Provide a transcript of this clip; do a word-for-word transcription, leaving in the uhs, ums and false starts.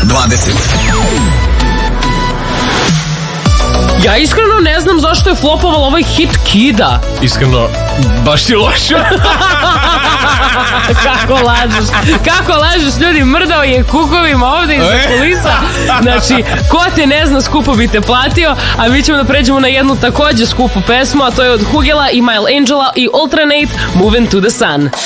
dvadeset. Ja iskreno ne znam zašto je flopoval ovaj hit Kida. Iskreno, baš ti loše. Kako lažeš, kako lažeš, ljudi, mrdao je kukovima ovde iza kulisa. Znači, ko te ne zna, skupo bi te platio. A mi ćemo da pređemo na jednu takođe skupu pesmu, a to je od Hugela i Mile Angela i Ultranate, Moving to the Sun.